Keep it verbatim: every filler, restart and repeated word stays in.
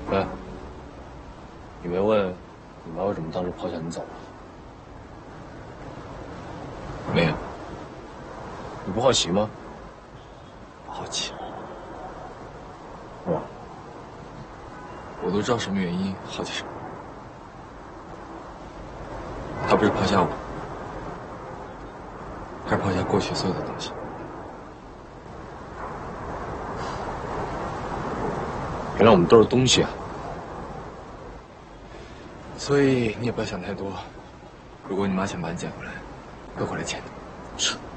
喂，你没问你妈为什么当时抛下你走了？ 没有。 你不好奇吗？ 好奇。 哇， 我都知道什么原因，好奇什么？他不是抛下我，他是抛下过去所有的东西。 原来我们都是东西啊！ 所以你也不要想太多。如果你妈想把你捡回来，会回来见你。 是。